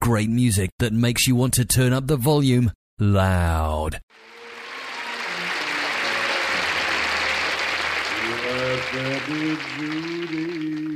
great music that makes you want to turn up the volume loud. Judy.